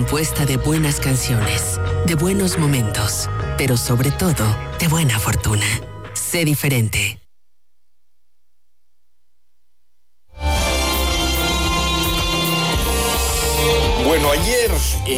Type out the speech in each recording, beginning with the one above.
compuesta de buenas canciones, de buenos momentos, pero sobre todo, de buena fortuna. Sé diferente. Bueno, ayer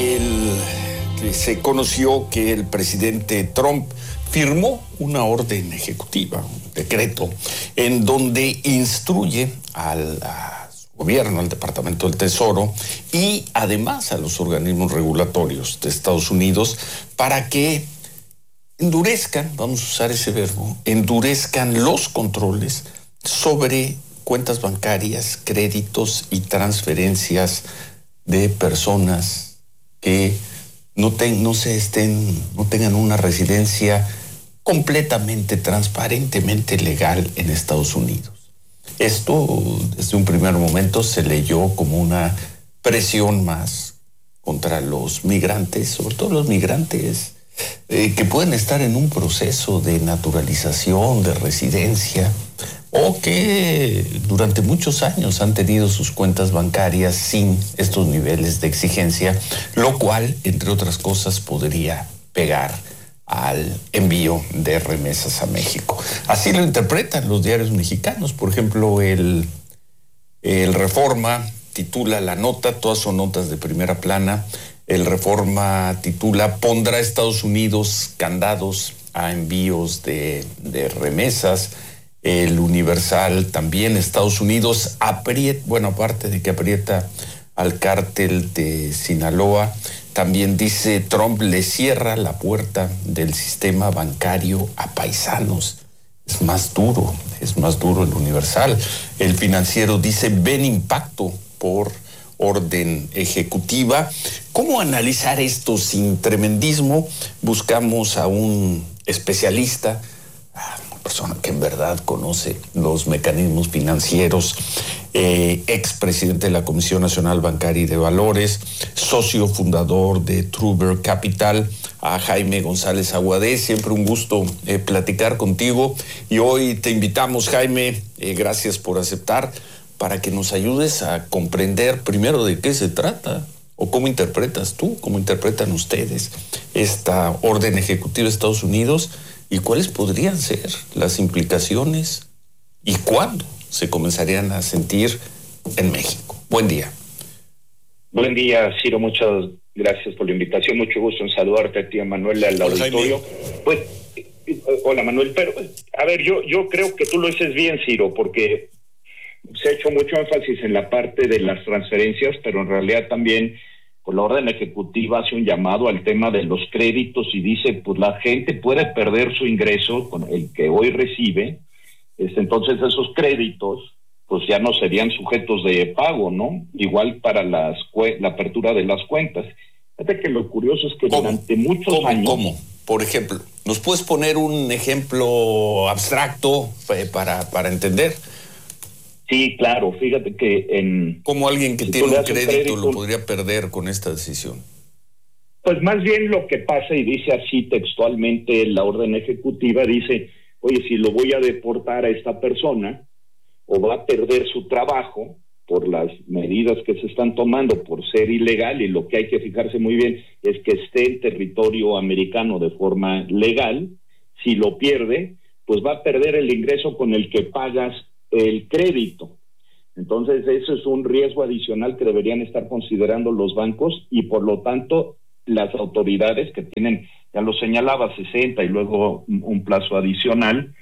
se conoció que el presidente Trump firmó una orden ejecutiva, un decreto, en donde instruye al gobierno, al Departamento del Tesoro y además a los organismos regulatorios de Estados Unidos para que endurezcan, vamos a usar ese verbo, endurezcan los controles sobre cuentas bancarias, créditos y transferencias de personas que no tengan una residencia completamente, transparentemente legal en Estados Unidos. Esto, desde un primer momento, se leyó como una presión más contra los migrantes, sobre todo los migrantes que pueden estar en un proceso de naturalización, de residencia, o que durante muchos años han tenido sus cuentas bancarias sin estos niveles de exigencia, lo cual, entre otras cosas, podría pegar al envío de remesas a México. Así lo interpretan los diarios mexicanos. Por ejemplo, el Reforma titula la nota, todas son notas de primera plana. El Reforma titula: pondrá Estados Unidos candados a envíos de remesas. El Universal también: Estados Unidos aprieta, bueno, aparte de que aprieta al cártel de Sinaloa, también dice Trump le cierra la puerta del sistema bancario a paisanos. Es más duro el Universal. El Financiero dice: ven impacto por orden ejecutiva. ¿Cómo analizar esto sin tremendismo? Buscamos a un especialista, persona que en verdad conoce los mecanismos financieros, expresidente de la Comisión Nacional Bancaria y de Valores, socio fundador de Truber Capital, a Jaime González Aguadé. Siempre un gusto platicar contigo, y hoy te invitamos, Jaime, gracias por aceptar, para que nos ayudes a comprender primero de qué se trata, o cómo interpretas tú, cómo interpretan ustedes esta orden ejecutiva de Estados Unidos, y cuáles podrían ser las implicaciones y cuándo se comenzarían a sentir en México. Buen día. Buen día, Ciro. Muchas gracias por la invitación. Mucho gusto en saludarte a ti, a Manuel, al auditorio. Pues, hola, Manuel. Pero, a ver, yo creo que tú lo dices bien, Ciro, porque se ha hecho mucho énfasis en la parte de las transferencias, pero en realidad también pues la orden ejecutiva hace un llamado al tema de los créditos y dice, pues la gente puede perder su ingreso con el que hoy recibe, entonces esos créditos pues ya no serían sujetos de pago, ¿no? Igual para la apertura de las cuentas. Fíjate que lo curioso es que durante muchos años... ¿Cómo? Por ejemplo, ¿nos puedes poner un ejemplo abstracto para entender? Sí, claro. Fíjate que ¿cómo alguien que tiene un crédito lo podría perder con esta decisión? Pues más bien lo que pasa, y dice así textualmente la orden ejecutiva, dice, oye, si lo voy a deportar a esta persona, o va a perder su trabajo por las medidas que se están tomando por ser ilegal, y lo que hay que fijarse muy bien es que esté en territorio americano de forma legal. Si lo pierde, pues va a perder el ingreso con el que pagas el crédito. Entonces eso es un riesgo adicional que deberían estar considerando los bancos, y por lo tanto las autoridades que tienen, ya lo señalaba, 60 y luego un plazo adicional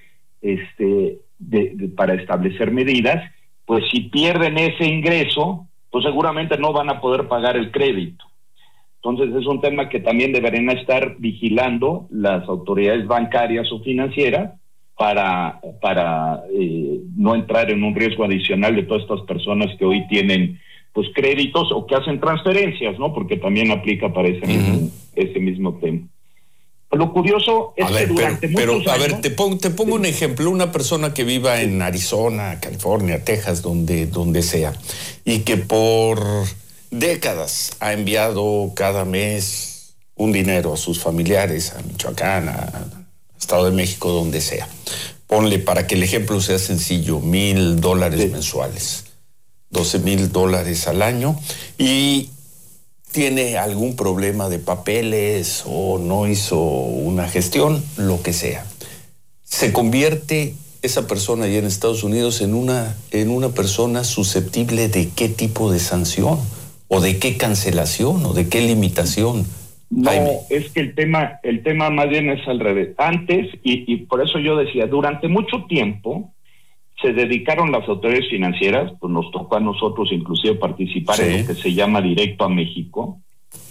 para establecer medidas, pues si pierden ese ingreso, pues seguramente no van a poder pagar el crédito. Entonces es un tema que también deberían estar vigilando las autoridades bancarias o financieras para no entrar en un riesgo adicional de todas estas personas que hoy tienen pues créditos o que hacen transferencias, ¿no? Porque también aplica para ese mismo tema. Lo curioso es que durante muchos años... A ver, te pongo un ejemplo. Una persona que viva en Arizona, California, Texas, donde sea, y que por décadas ha enviado cada mes un dinero a sus familiares, a Michoacán, a Estado de México, donde sea. Ponle, para que el ejemplo sea sencillo, $1,000 mensuales, $12,000 al año, y tiene algún problema de papeles o no hizo una gestión, lo que sea. Se convierte esa persona allá en Estados Unidos en una persona susceptible de qué tipo de sanción, o de qué cancelación, o de qué limitación. No, Jaime. es que el tema más bien es al revés. Antes, y por eso yo decía, durante mucho tiempo se dedicaron las autoridades financieras, pues nos tocó a nosotros inclusive participar en lo que se llama Directo a México,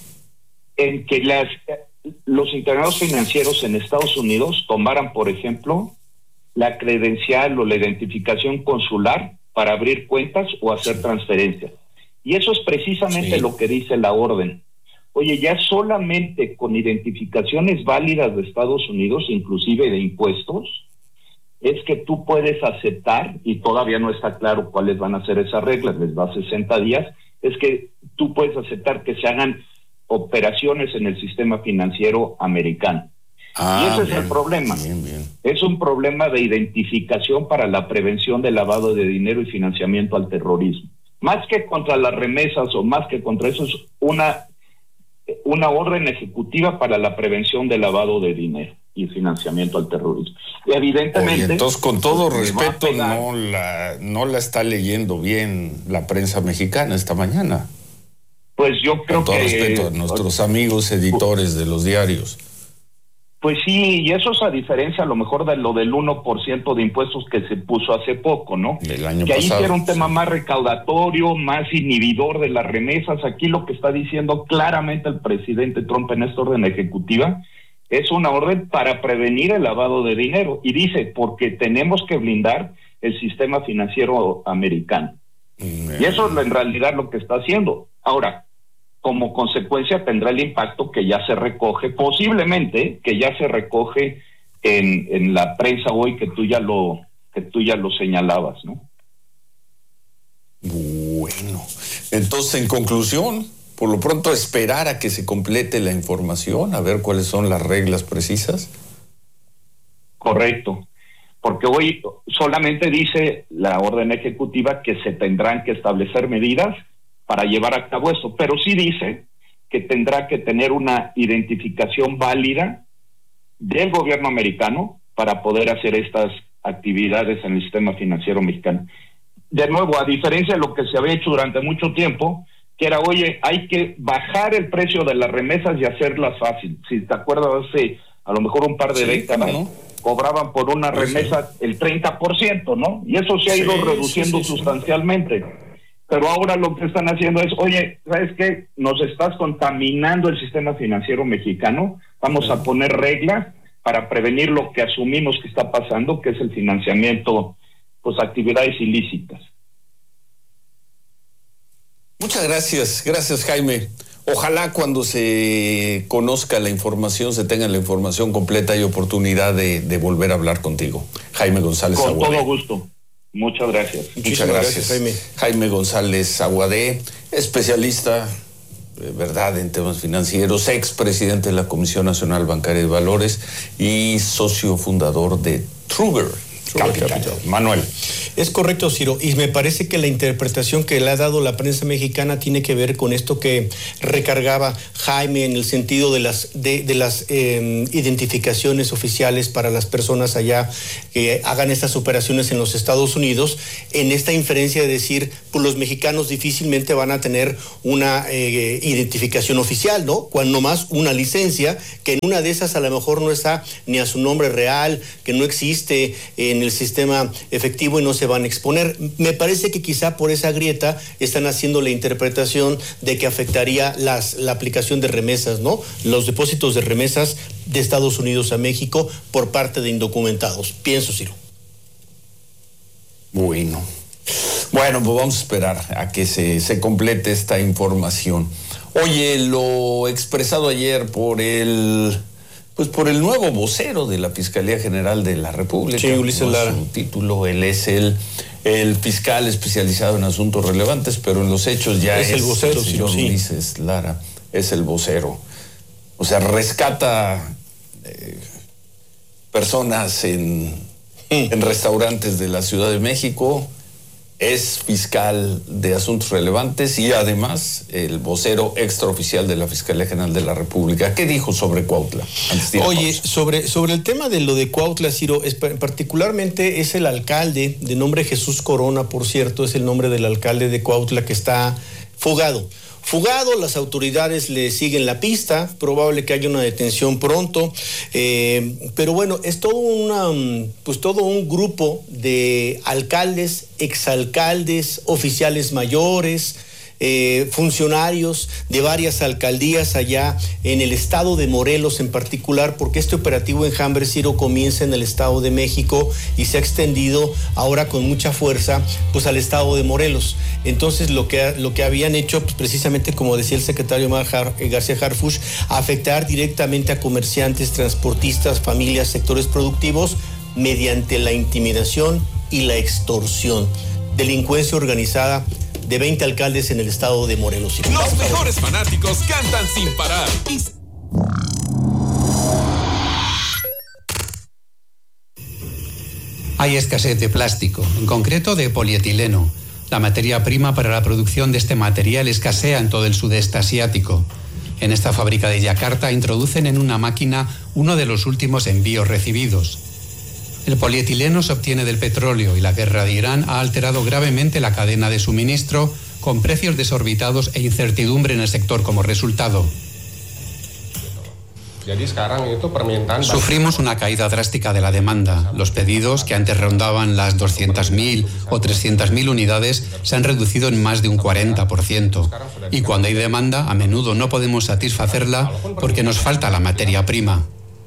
en que los internados financieros en Estados Unidos tomaran, por ejemplo, la credencial o la identificación consular para abrir cuentas o hacer transferencias. Y eso es precisamente lo que dice la orden. Oye, ya solamente con identificaciones válidas de Estados Unidos, inclusive de impuestos, es que tú puedes aceptar, y todavía no está claro cuáles van a ser esas reglas, les da 60 días, es que tú puedes aceptar que se hagan operaciones en el sistema financiero americano. Y ese es el problema. Bien. Es un problema de identificación para la prevención del lavado de dinero y financiamiento al terrorismo. Más que contra las remesas o más que contra eso, es una orden ejecutiva para la prevención del lavado de dinero y financiamiento al terrorismo. Y evidentemente... Oye, entonces, con todo respeto, no la está leyendo bien la prensa mexicana esta mañana. Pues yo creo que... Con todo respeto a nuestros amigos editores de los diarios. Pues sí, y eso es a diferencia a lo mejor de lo del 1% de impuestos que se puso hace poco, ¿no? El año que pasado, ahí era un tema más recaudatorio, más inhibidor de las remesas. Aquí lo que está diciendo claramente el presidente Trump en esta orden ejecutiva es una orden para prevenir el lavado de dinero. Y dice, porque tenemos que blindar el sistema financiero americano. Y eso es en realidad lo que está haciendo. Ahora, como consecuencia tendrá el impacto que ya se recoge, posiblemente que ya se recoge en la prensa hoy, que tú ya lo señalabas, ¿no? Bueno, entonces, en conclusión, por lo pronto esperar a que se complete la información, a ver cuáles son las reglas precisas. Correcto, porque hoy solamente dice la orden ejecutiva que se tendrán que establecer medidas para llevar a cabo esto, pero sí dice que tendrá que tener una identificación válida del gobierno americano para poder hacer estas actividades en el sistema financiero mexicano. De nuevo, a diferencia de lo que se había hecho durante mucho tiempo, que era, oye, hay que bajar el precio de las remesas y hacerlas fácil. Si te acuerdas, hace a lo mejor un par de décadas, ¿no? Cobraban por una remesa el 30%, ¿no? Y eso se ha ido reduciendo sustancialmente. Pero ahora lo que están haciendo es, oye, ¿sabes qué? Nos estás contaminando el sistema financiero mexicano, vamos a poner reglas para prevenir lo que asumimos que está pasando, que es el financiamiento, pues actividades ilícitas. Muchas gracias Jaime. Ojalá cuando se conozca la información, se tenga la información completa y oportunidad de volver a hablar contigo. Jaime González Aguadé. Con todo gusto. Muchas gracias. Muchas gracias, Jaime. Jaime González Aguadé, especialista, ¿verdad?, en temas financieros, expresidente de la Comisión Nacional Bancaria de Valores y socio fundador de Trugger Capital. Manuel. Es correcto, Ciro, y me parece que la interpretación que le ha dado la prensa mexicana tiene que ver con esto que recargaba Jaime en el sentido de las identificaciones oficiales para las personas allá que hagan estas operaciones en los Estados Unidos, en esta inferencia de decir, pues los mexicanos difícilmente van a tener una identificación oficial, ¿no? Cuando más una licencia, que en una de esas a lo mejor no está ni a su nombre real, que no existe en el sistema efectivo y no se van a exponer. Me parece que quizá por esa grieta están haciendo la interpretación de que afectaría la aplicación de remesas, ¿no? Los depósitos de remesas de Estados Unidos a México por parte de indocumentados. Pienso, Ciro. Bueno, pues vamos a esperar a que se complete esta información. Oye, lo expresado ayer por el nuevo vocero de la Fiscalía General de la República. Sí, Ulises Lara. Su título, él es el fiscal especializado en asuntos relevantes, pero en los hechos ya es el vocero, señor Ulises Lara, es el vocero. O sea, rescata personas en restaurantes de la Ciudad de México es fiscal de asuntos relevantes y además el vocero extraoficial de la Fiscalía General de la República. ¿Qué dijo sobre Cuautla? Oye, sobre el tema de lo de Cuautla, Ciro, particularmente es el alcalde, de nombre Jesús Corona, por cierto, es el nombre del alcalde de Cuautla, que está fugado, las autoridades le siguen la pista, probable que haya una detención pronto, pero bueno, es todo un grupo de alcaldes, exalcaldes, oficiales mayores, funcionarios de varias alcaldías allá en el estado de Morelos en particular, porque este operativo Enjambre, Ciro, comienza en el estado de México y se ha extendido ahora con mucha fuerza pues al estado de Morelos. Entonces lo que habían hecho, pues, precisamente como decía el secretario García Harfuch, afectar directamente a comerciantes, transportistas, familias, sectores productivos mediante la intimidación y la extorsión. Delincuencia organizada de 20 alcaldes en el estado de Morelos. Los mejores fanáticos cantan sin parar. Hay escasez de plástico, en concreto de polietileno. La materia prima para la producción de este material escasea en todo el sudeste asiático. En esta fábrica de Yakarta introducen en una máquina uno de los últimos envíos recibidos. El polietileno se obtiene del petróleo y la guerra de Irán ha alterado gravemente la cadena de suministro, con precios desorbitados e incertidumbre en el sector como resultado. Sufrimos una caída drástica de la demanda. Los pedidos, que antes rondaban las 200.000 o 300.000 unidades, se han reducido en más de un 40%. Y cuando hay demanda, a menudo no podemos satisfacerla porque nos falta la materia prima.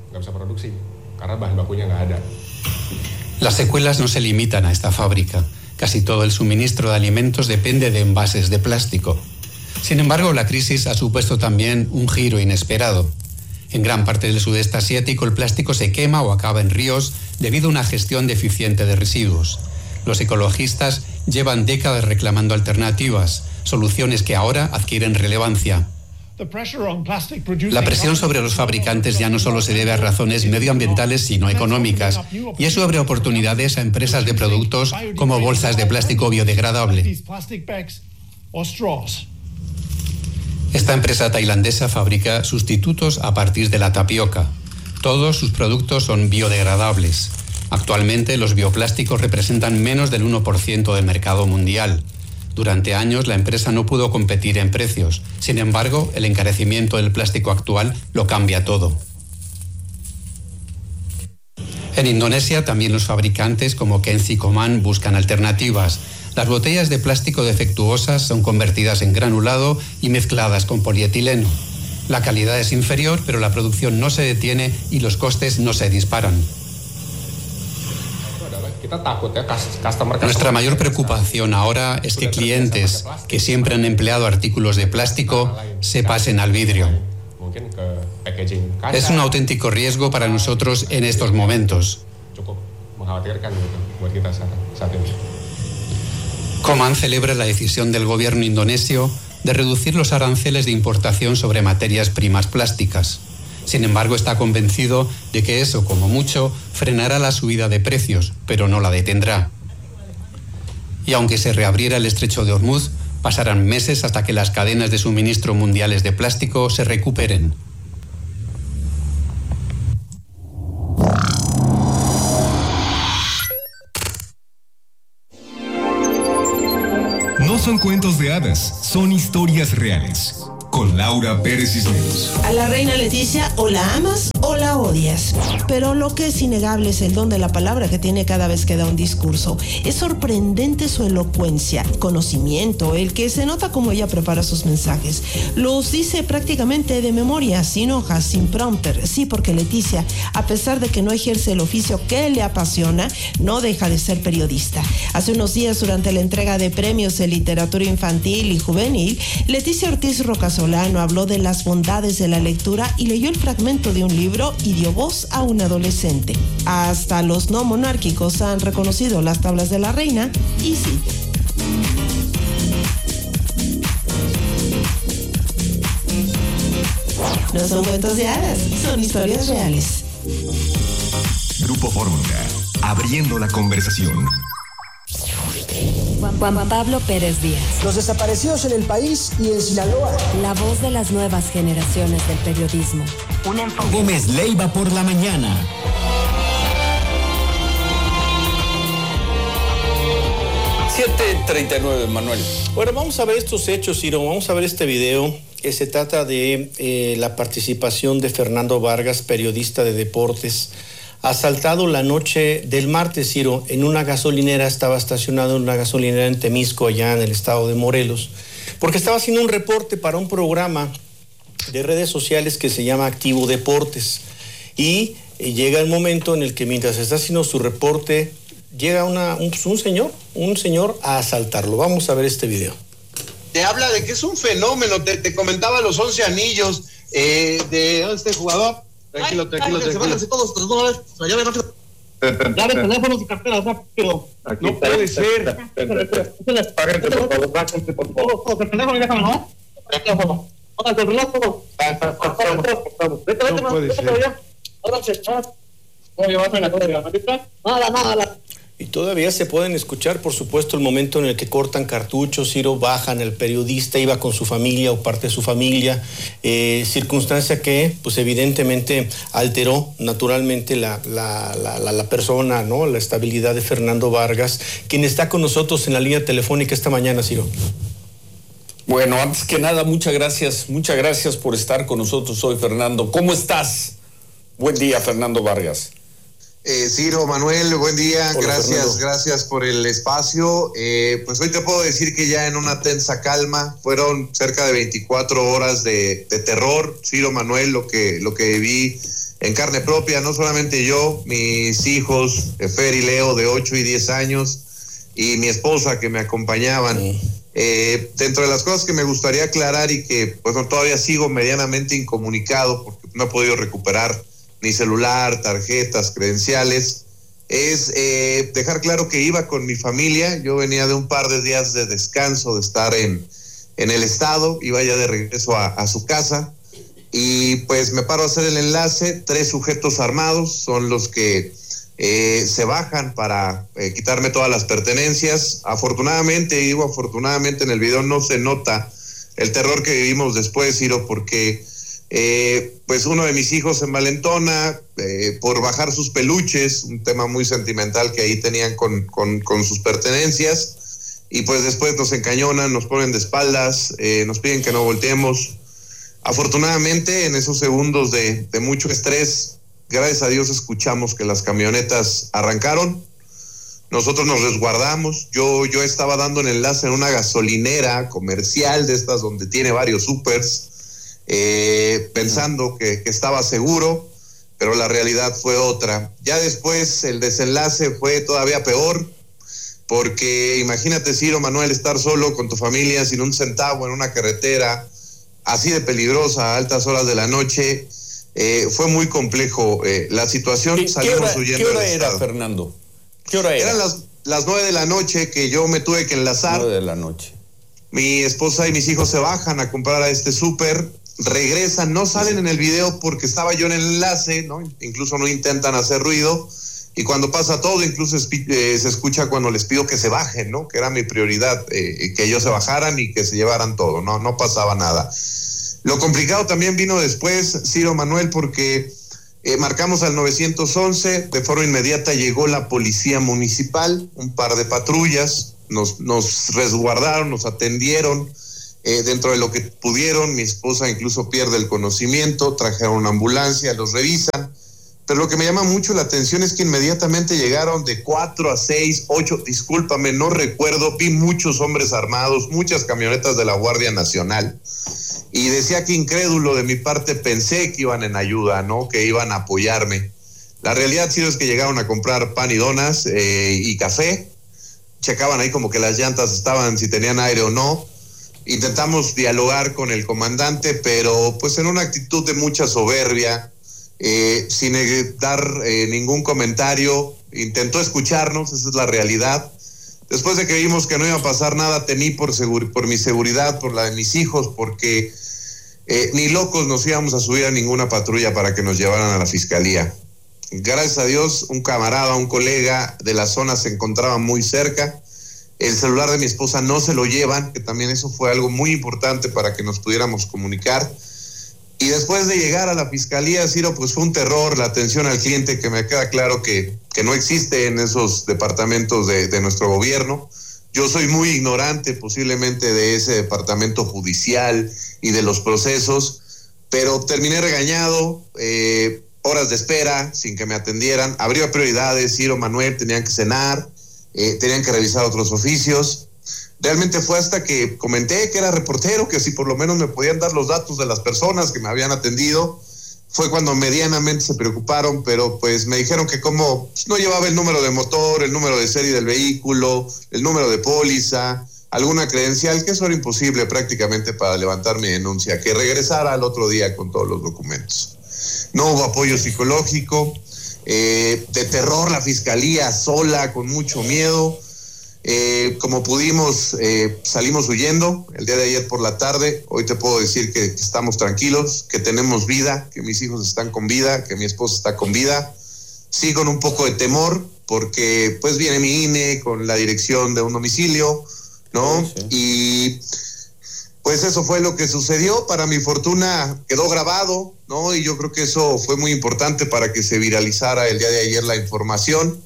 Las secuelas no se limitan a esta fábrica. Casi todo el suministro de alimentos depende de envases de plástico. Sin embargo, la crisis ha supuesto también un giro inesperado. En gran parte del sudeste asiático, el plástico se quema o acaba en ríos debido a una gestión deficiente de residuos. Los ecologistas llevan décadas reclamando alternativas, soluciones que ahora adquieren relevancia. La presión sobre los fabricantes ya no solo se debe a razones medioambientales, sino económicas, y eso abre oportunidades a empresas de productos como bolsas de plástico biodegradable. Esta empresa tailandesa fabrica sustitutos a partir de la tapioca. Todos sus productos son biodegradables. Actualmente los bioplásticos representan menos del 1% del mercado mundial. Durante años la empresa no pudo competir en precios. Sin embargo, el encarecimiento del plástico actual lo cambia todo. En Indonesia también los fabricantes como Kenzi Koman buscan alternativas. Las botellas de plástico defectuosas son convertidas en granulado y mezcladas con polietileno. La calidad es inferior, pero la producción no se detiene y los costes no se disparan. Nuestra mayor preocupación ahora es que clientes que siempre han empleado artículos de plástico se pasen al vidrio. Es un auténtico riesgo para nosotros en estos momentos. Koman celebra la decisión del gobierno indonesio de reducir los aranceles de importación sobre materias primas plásticas. Sin embargo, está convencido de que eso, como mucho, frenará la subida de precios, pero no la detendrá. Y aunque se reabriera el estrecho de Hormuz, pasarán meses hasta que las cadenas de suministro mundiales de plástico se recuperen. No son cuentos de hadas, son historias reales. Con Laura Pérez Cisneros. A la reina Leticia o la amas o la odias. Pero lo que es innegable es el don de la palabra que tiene cada vez que da un discurso. Es sorprendente su elocuencia, conocimiento, el que se nota como ella prepara sus mensajes. Los dice prácticamente de memoria, sin hojas, sin prompter. Sí, porque Leticia, a pesar de que no ejerce el oficio que le apasiona, no deja de ser periodista. Hace unos días, durante la entrega de premios de literatura infantil y juvenil, Leticia Ortiz Rocasolano habló de las bondades de la lectura y leyó el fragmento de un libro y dio voz a un adolescente. Hasta los no monárquicos han reconocido las tablas de la reina y sí. No son cuentos de hadas, son historias reales. Grupo Fórmula, abriendo la conversación. Juan Pablo Pérez Díaz. Los desaparecidos en el país y en Sinaloa. La voz de las nuevas generaciones del periodismo. Gómez Leiva por la mañana. 7:39, Manuel. Bueno, vamos a ver estos hechos, Ciro. Vamos a ver este video que se trata de la participación de Fernando Vargas, periodista de deportes, asaltado la noche del martes, Ciro, en una gasolinera. Estaba estacionado en una gasolinera en Temisco, allá en el estado de Morelos, porque estaba haciendo un reporte para un programa de redes sociales que se llama Activo Deportes. Y llega el momento en el que, mientras está haciendo su reporte, llega un señor a asaltarlo. Vamos a ver este video. Te habla de que es un fenómeno. Te comentaba los 11 anillos de este jugador. Tranquilo. Se van todos de una vez. Ya ven rápido. Dale teléfonos y carteras rápido. No puede ser. Páguense, por favor, bájense, por favor. El teléfono y déjame, ¿no? El teléfono. El reloj, todo. No puede ser. Nada. Y todavía se pueden escuchar, por supuesto, el momento en el que cortan cartuchos, Ciro, bajan, el periodista iba con su familia o parte de su familia, circunstancia que, pues evidentemente, alteró naturalmente la persona, ¿no? La estabilidad de Fernando Vargas, quien está con nosotros en la línea telefónica esta mañana, Ciro. Bueno, antes que nada, muchas gracias por estar con nosotros hoy, Fernando. ¿Cómo estás? Buen día, Fernando Vargas. Ciro, Manuel, buen día. Hola, Gracias por el espacio. Pues hoy te puedo decir que ya en una tensa calma, fueron cerca de 24 horas de terror, Ciro, Manuel, lo que vi en carne propia, no solamente yo, mis hijos, Fer y Leo, de 8 y 10 años, y mi esposa, que me acompañaban. Dentro de las cosas que me gustaría aclarar y que pues todavía sigo medianamente incomunicado porque no he podido recuperar ni celular, tarjetas, credenciales, es dejar claro que iba con mi familia. Yo venía de un par de días de descanso, de estar en el estado, iba ya de regreso a su casa, y pues me paro a hacer el enlace. 3 sujetos armados son los que se bajan para quitarme todas las pertenencias. Afortunadamente en el video no se nota el terror que vivimos después, Ciro, porque pues uno de mis hijos se envalentona por bajar sus peluches, un tema muy sentimental que ahí tenían con sus pertenencias, y pues después nos encañonan, nos ponen de espaldas, nos piden que no volteemos. Afortunadamente, en esos segundos de mucho estrés, gracias a Dios escuchamos que las camionetas arrancaron. Nosotros nos resguardamos. Yo estaba dando el enlace en una gasolinera comercial de estas donde tiene varios supers, pensando que estaba seguro, pero la realidad fue otra. Ya después el desenlace fue todavía peor, porque imagínate, Ciro, Manuel, estar solo con tu familia sin un centavo en una carretera así de peligrosa a altas horas de la noche. Fue muy complejo la situación. Salimos huyendo. ¿Qué hora era, Fernando? ¿Qué hora era? Eran las 9 de la noche que yo me tuve que enlazar. 9 de la noche. Mi esposa y mis hijos se bajan a comprar a este súper, regresan, no salen en el video porque estaba yo en el enlace, ¿no? Incluso no intentan hacer ruido, y cuando pasa todo, incluso se escucha cuando les pido que se bajen, ¿no? Que era mi prioridad, que ellos se bajaran y que se llevaran todo, no pasaba nada. Lo complicado también vino después, Ciro, Manuel, porque marcamos al 911, de forma inmediata llegó la policía municipal, un par de patrullas, nos resguardaron, nos atendieron dentro de lo que pudieron. Mi esposa incluso pierde el conocimiento, trajeron una ambulancia, los revisan, pero lo que me llama mucho la atención es que inmediatamente llegaron de 4 a 6, 8, discúlpame, no recuerdo, vi muchos hombres armados, muchas camionetas de la Guardia Nacional, y decía que incrédulo de mi parte pensé que iban en ayuda, ¿no? Que iban a apoyarme. La realidad, sí, es que llegaron a comprar pan y donas y café, checaban ahí como que las llantas estaban, si tenían aire o no. Intentamos dialogar con el comandante, pero pues en una actitud de mucha soberbia, sin dar ningún comentario. Intentó escucharnos, esa es la realidad. Después de que vimos que no iba a pasar nada, temí por mi seguridad, por la de mis hijos, porque ni locos nos íbamos a subir a ninguna patrulla para que nos llevaran a la fiscalía. Gracias a Dios, un camarada, un colega de la zona se encontraba muy cerca, El celular de mi esposa no se lo llevan, que también eso fue algo muy importante para que nos pudiéramos comunicar. Y después de llegar a la fiscalía, Ciro, pues fue un terror la atención al cliente, que me queda claro que no existe en esos departamentos de nuestro gobierno. Yo soy muy ignorante posiblemente de ese departamento judicial y de los procesos, pero terminé regañado, horas de espera sin que me atendieran. Habría prioridades, Ciro, Manuel, tenían que cenar, tenían que revisar otros oficios. Realmente fue hasta que comenté que era reportero, que si por lo menos me podían dar los datos de las personas que me habían atendido, fue cuando medianamente se preocuparon, pero pues me dijeron que como no llevaba el número de motor, el número de serie del vehículo, el número de póliza, alguna credencial, que eso era imposible prácticamente para levantar mi denuncia, que regresara al otro día con todos los documentos. No hubo apoyo psicológico, de terror la fiscalía sola, con mucho miedo. Como pudimos, salimos huyendo el día de ayer por la tarde. Hoy te puedo decir que estamos tranquilos, que tenemos vida, que mis hijos están con vida, que mi esposa está con vida. Sí, con un poco de temor, porque pues viene mi INE con la dirección de un domicilio, ¿no? Sí. Y pues eso fue lo que sucedió. Para mi fortuna quedó grabado, ¿no? Y yo creo que eso fue muy importante para que se viralizara el día de ayer la información.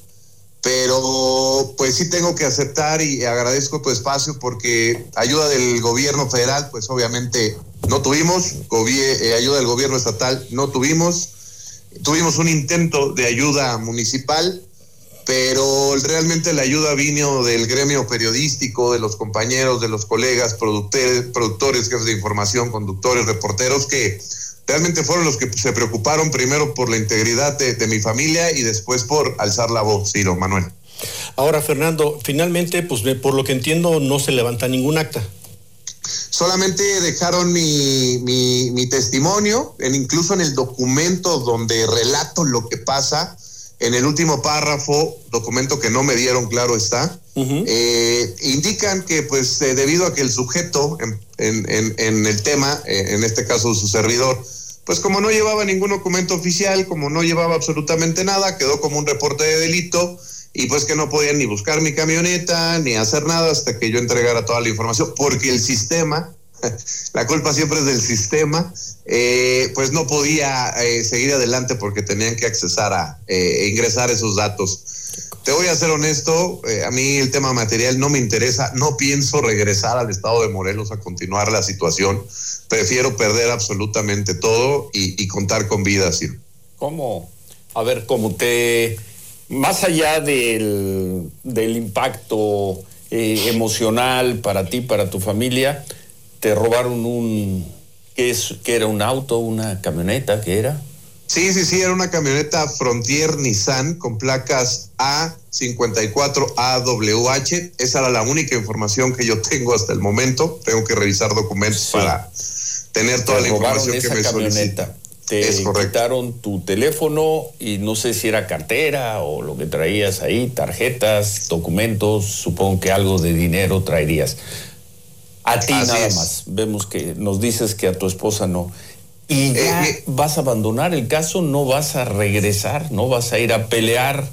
Pero pues sí tengo que aceptar y agradezco tu espacio, porque ayuda del gobierno federal pues obviamente no tuvimos, ayuda del gobierno estatal no tuvimos un intento de ayuda municipal, pero realmente la ayuda vino del gremio periodístico, de los compañeros, de los colegas, productores, jefes de información, conductores, reporteros, que realmente fueron los que se preocuparon primero por la integridad de mi familia y después por alzar la voz, Ciro, Manuel. Ahora, Fernando, finalmente, pues por lo que entiendo, no se levanta ningún acta. Solamente dejaron mi testimonio, incluso en el documento donde relato lo que pasa, en el último párrafo, documento que no me dieron, claro está, indican que pues debido a que el sujeto en el tema, en este caso su servidor, pues como no llevaba ningún documento oficial, como no llevaba absolutamente nada, quedó como un reporte de delito, y pues que no podían ni buscar mi camioneta, ni hacer nada hasta que yo entregara toda la información, porque el sistema, la culpa siempre es del sistema, pues no podía seguir adelante porque tenían que accesar a ingresar esos datos. Te voy a ser honesto, a mí el tema material no me interesa, no pienso regresar al estado de Morelos a continuar la situación, prefiero perder absolutamente todo y contar con vida, Ciro. ¿Cómo? A ver, más allá del impacto emocional para ti, para tu familia, te robaron ¿qué era? ¿Un auto, una camioneta? ¿Qué era? Sí, era una camioneta Frontier Nissan con placas A54AWH. Esa era la única información que yo tengo hasta el momento. Tengo que revisar documentos para tener toda la información que me solicita. Te quitaron tu teléfono y no sé si era cartera o lo que traías ahí, tarjetas, documentos, supongo que algo de dinero traerías. A ti así nada más. Vemos que nos dices que a tu esposa no. ¿Y ya vas a abandonar el caso? ¿No vas a regresar? ¿No vas a ir a pelear?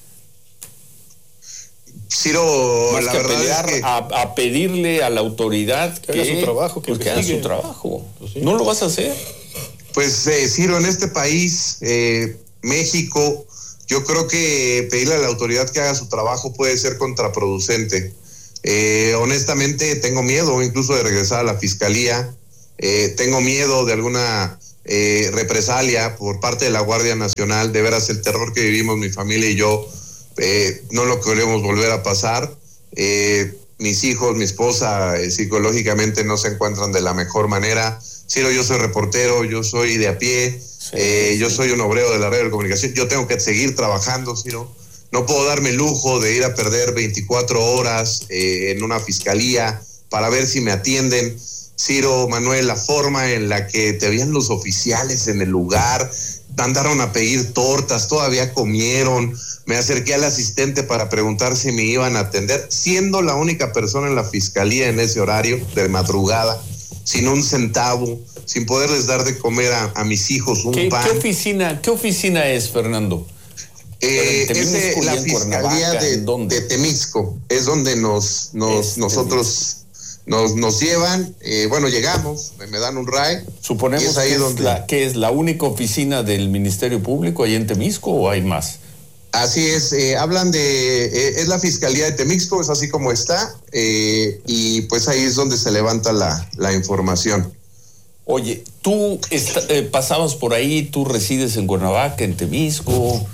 Ciro, más la que verdad pelear, es que a pedirle a la autoridad que haga su trabajo. Que haga su trabajo. Pues sí. ¿No lo vas a hacer? Pues, Ciro, en este país, México, yo creo que pedirle a la autoridad que haga su trabajo puede ser contraproducente. Honestamente, tengo miedo incluso de regresar a la fiscalía. Tengo miedo de alguna represalia por parte de la Guardia Nacional. De veras, el terror que vivimos mi familia y yo no lo queremos volver a pasar. Mis hijos, mi esposa, psicológicamente no se encuentran de la mejor manera. Ciro, yo soy reportero, yo soy de a pie, yo soy un obrero de la red de comunicación. Yo tengo que seguir trabajando, Ciro. No puedo darme el lujo de ir a perder 24 horas en una fiscalía para ver si me atienden. Ciro, Manuel, la forma en la que te veían los oficiales en el lugar, mandaron a pedir tortas, todavía comieron. Me acerqué al asistente para preguntar si me iban a atender, siendo la única persona en la fiscalía en ese horario de madrugada, sin un centavo, sin poderles dar de comer a mis hijos un pan. ¿Qué oficina es, Fernando? Es la Fiscalía de Temixco, es donde nosotros nos llevan, llegamos, me dan un RAE. Suponemos es ahí que es la única oficina del Ministerio Público ahí en Temixco, ¿o hay más? Así es, hablan es la Fiscalía de Temixco, es así como está, y pues ahí es donde se levanta la información. Oye, tú pasabas por ahí, tú resides en Cuernavaca, en Temixco.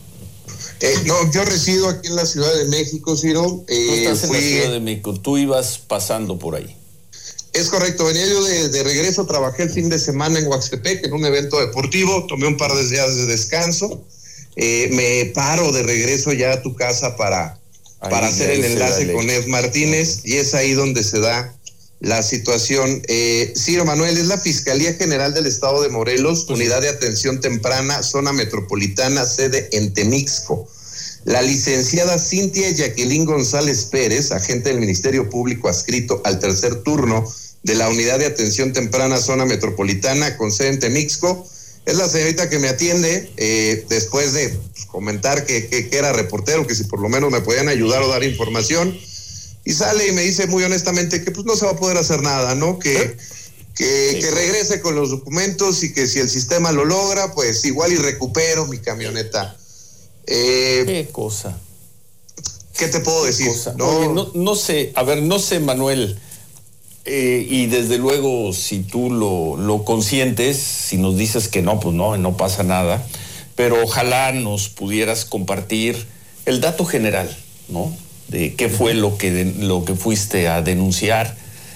No, yo resido aquí en la Ciudad de México, Ciro. Tú estás en la Ciudad de México, tú ibas pasando por ahí. Es correcto, venía yo de regreso, trabajé el fin de semana en Huaxtepec en un evento deportivo, tomé un par de días de descanso, me paro de regreso ya a tu casa para hacer el enlace con Ed Martínez, y es ahí donde se da la situación. Ciro Manuel, es la Fiscalía General del Estado de Morelos, Unidad de Atención Temprana, Zona Metropolitana, sede en Temixco. La licenciada Cintia Jacqueline González Pérez, agente del Ministerio Público adscrito al tercer turno de la Unidad de Atención Temprana, Zona Metropolitana, con sede en Temixco, es la señorita que me atiende después de comentar que era reportero, que si por lo menos me podían ayudar o dar información. Y sale y me dice muy honestamente que pues no se va a poder hacer nada, ¿no? Que regrese con los documentos y que si el sistema lo logra, pues igual y recupero mi camioneta. ¿Qué cosa? ¿Qué te puedo decir? No sé, Manuel, y desde luego si tú lo consientes, si nos dices que no, pues no pasa nada, pero ojalá nos pudieras compartir el dato general, ¿no? De qué fue lo que fuiste a denunciar,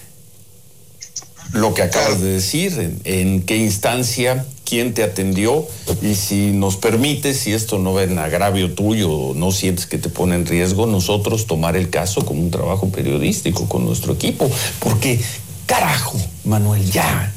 lo que acabas de decir, en qué instancia, quién te atendió, y si nos permite, si esto no va en agravio tuyo, no sientes que te pone en riesgo, nosotros tomar el caso como un trabajo periodístico con nuestro equipo, porque carajo, Manuel, ya.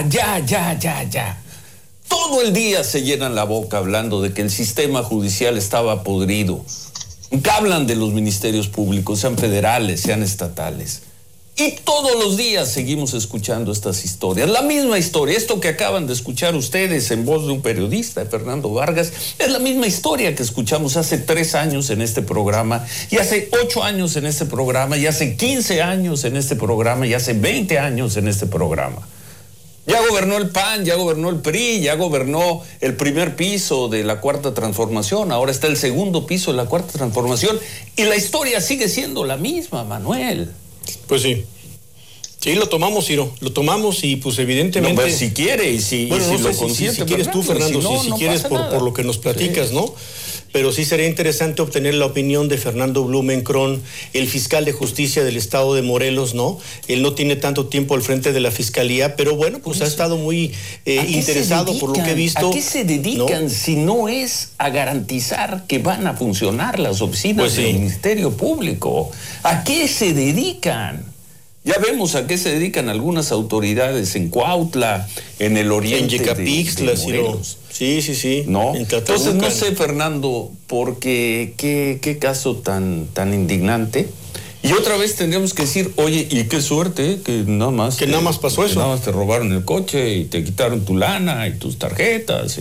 Todo el día se llenan la boca hablando de que el sistema judicial estaba podrido. Hablan de los ministerios públicos, sean federales, sean estatales. Y todos los días seguimos escuchando estas historias. La misma historia, esto que acaban de escuchar ustedes en voz de un periodista, Fernando Vargas, es la misma historia que escuchamos hace 3 años en este programa, y hace 8 años en este programa, y hace 15 años en este programa, y hace 20 años en este programa. Ya gobernó el PAN, ya gobernó el PRI, ya gobernó el primer piso de la Cuarta Transformación, ahora está el segundo piso de la Cuarta Transformación, y la historia sigue siendo la misma, Manuel. Pues sí. Sí, lo tomamos, Ciro, lo tomamos, y pues evidentemente... No, pues si quiere, y si lo consiente. Si quieres tú, Fernando, si quieres por lo que nos platicas, sí, ¿no? Pero sí sería interesante obtener la opinión de Fernando Blumenkron, el fiscal de justicia del estado de Morelos, ¿no? Él no tiene tanto tiempo al frente de la fiscalía, pero bueno, pues ha estado muy interesado por lo que he visto. ¿A qué se dedican, ¿no?, si no es a garantizar que van a funcionar las oficinas del Ministerio Público? ¿A qué se dedican? Ya vemos a qué se dedican algunas autoridades en Cuautla, en el oriente, en Yecapixtla, sí. ¿No? Entonces no sé, Fernando, porque qué caso tan indignante. Y otra vez tendríamos que decir, oye, y qué suerte, que nada más pasó eso. Nada más te robaron el coche y te quitaron tu lana y tus tarjetas.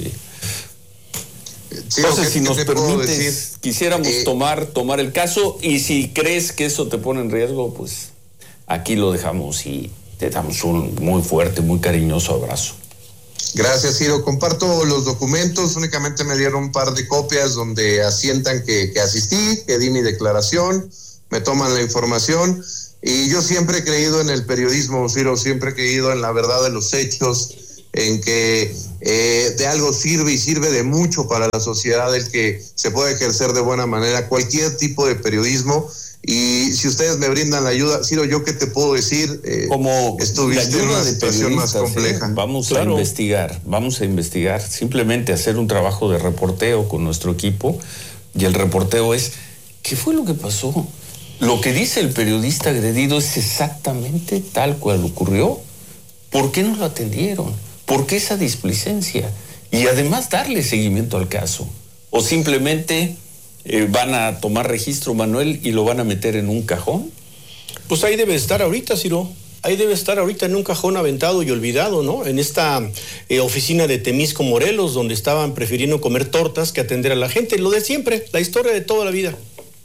Entonces, si nos permites, quisiéramos tomar el caso, y si crees que eso te pone en riesgo, pues aquí lo dejamos y te damos un muy fuerte, muy cariñoso abrazo. Gracias, Ciro. Comparto los documentos, únicamente me dieron un par de copias donde asientan que asistí, que di mi declaración, me toman la información, y yo siempre he creído en el periodismo, Ciro, siempre he creído en la verdad de los hechos, en que de algo sirve, y sirve de mucho para la sociedad el que se puede ejercer de buena manera cualquier tipo de periodismo. Y si ustedes me brindan la ayuda, Ciro, ¿yo qué te puedo decir? Como estuviste en una situación más compleja. Vamos a investigar, simplemente hacer un trabajo de reporteo con nuestro equipo, y el reporteo es, ¿qué fue lo que pasó? Lo que dice el periodista agredido es exactamente tal cual ocurrió. ¿Por qué no lo atendieron? ¿Por qué esa displicencia? Y además darle seguimiento al caso. O simplemente van a tomar registro, Manuel, y lo van a meter en un cajón. Pues ahí debe estar ahorita, Ciro. ahí debe estar ahorita en un cajón aventado y olvidado, ¿no? En esta oficina de Temisco, Morelos, donde estaban prefiriendo comer tortas que atender a la gente. Lo de siempre, la historia de toda la vida.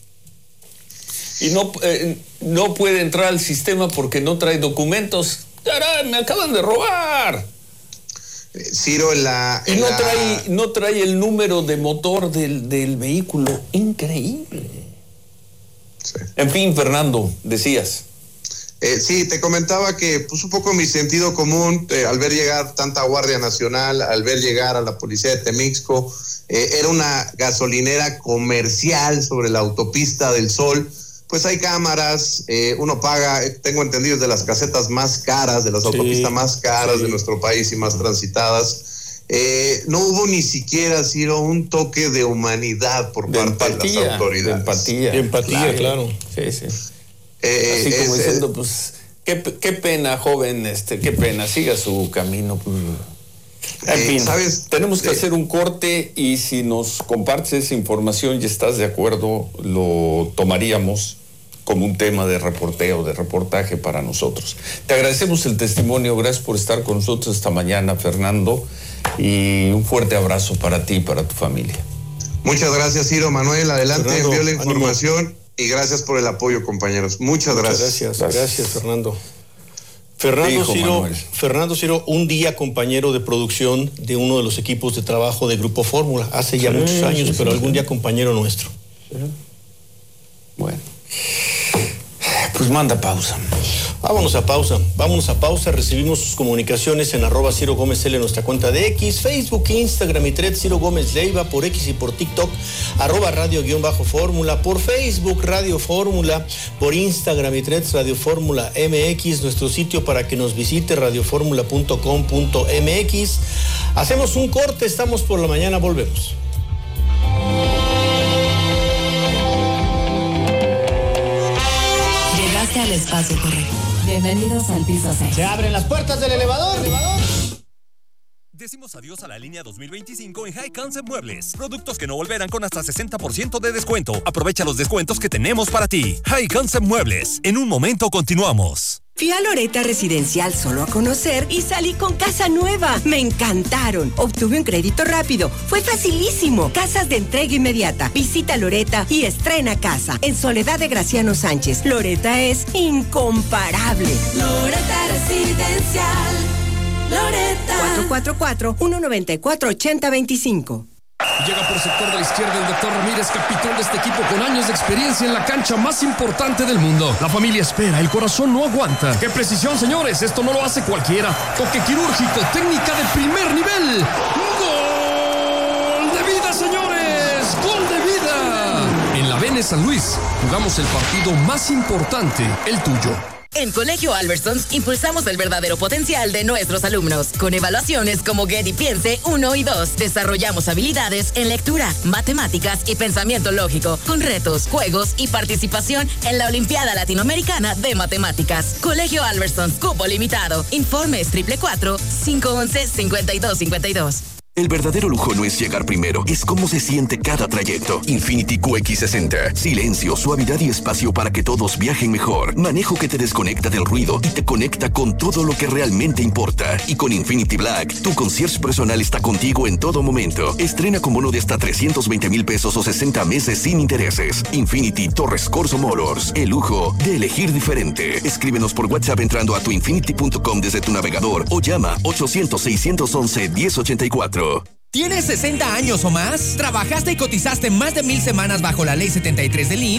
Y no puede entrar al sistema porque no trae documentos. ¡Caray, me acaban de robar! Ciro, no trae el número de motor del vehículo. Increíble. Sí. En fin, Fernando, decías. Sí, te comentaba que pues un poco mi sentido común, al ver llegar tanta Guardia Nacional, al ver llegar a la policía de Temixco, era una gasolinera comercial sobre la autopista del Sol. Pues hay cámaras, uno paga, tengo entendido, es de las casetas más caras, de las autopistas más caras de nuestro país y más transitadas. No hubo ni siquiera, Ciro, un toque de humanidad por parte de las autoridades. De empatía, claro. Sí. Así como diciendo, pues, qué pena, joven, qué pena, siga su camino. En fin, ¿sabes? Tenemos que hacer un corte y si nos compartes esa información y estás de acuerdo, lo tomaríamos como un tema de reporteo, de reportaje para nosotros. Te agradecemos el testimonio, gracias por estar con nosotros esta mañana, Fernando, y un fuerte abrazo para ti y para tu familia. Muchas gracias, Ciro. Manuel, adelante, Fernando, envió la información y gracias por el apoyo, compañeros. Muchas gracias. Gracias, Fernando. Fernando Ciro, un día compañero de producción de uno de los equipos de trabajo de Grupo Fórmula, hace ya muchos años, pero algún día compañero nuestro. Bueno, pues manda pausa. Vámonos a pausa, recibimos sus comunicaciones en @Ciro Gómez L en nuestra cuenta de X, Facebook, Instagram y Threads Ciro Gómez Leiva, por X y por TikTok, @radio_fórmula, por Facebook Radio Fórmula, por Instagram y Threads Radio Fórmula MX, nuestro sitio para que nos visite radioformula.com.mx. Hacemos un corte, estamos por la mañana, volvemos. Llegaste al espacio correcto. Bienvenidos al piso 6. Se abren las puertas del elevador. Decimos adiós a la línea 2025 en High Concept Muebles. Productos que no volverán con hasta 60% de descuento. Aprovecha los descuentos que tenemos para ti. High Concept Muebles. En un momento continuamos. Fui a Loretta Residencial solo a conocer y salí con casa nueva. Me encantaron. Obtuve un crédito rápido. Fue facilísimo. Casas de entrega inmediata. Visita Loretta y estrena casa. En Soledad de Graciano Sánchez. Loretta es incomparable. Loretta Residencial. Loretta. 444-194-8025. Llega por sector de la izquierda el doctor Ramírez, capitán de este equipo con años de experiencia en la cancha más importante del mundo. La familia espera, el corazón no aguanta. ¡Qué precisión, señores! Esto no lo hace cualquiera. Toque quirúrgico, técnica de primer nivel. ¡Gol de vida, señores! ¡Gol de vida! En la Vene San Luis, jugamos el partido más importante, el tuyo. En Colegio Albertsons impulsamos el verdadero potencial de nuestros alumnos. Con evaluaciones como Get y Piense 1 y 2, desarrollamos habilidades en lectura, matemáticas y pensamiento lógico, con retos, juegos y participación en la Olimpiada Latinoamericana de Matemáticas. Colegio Albertsons, cupo limitado. Informes 444-511-5252. El verdadero lujo no es llegar primero, es cómo se siente cada trayecto. Infiniti QX60. Silencio, suavidad y espacio para que todos viajen mejor. Manejo que te desconecta del ruido y te conecta con todo lo que realmente importa. Y con Infiniti Black, tu concierge personal está contigo en todo momento. Estrena con bono de hasta 320,000 pesos o 60 meses sin intereses. Infiniti Torres Corso Motors. El lujo de elegir diferente. Escríbenos por WhatsApp entrando a tuinfiniti.com desde tu navegador o llama 800-611-1084. ¿Tienes 60 años o más? ¿Trabajaste y cotizaste más de 1,000 semanas bajo la Ley 73 del IMSS?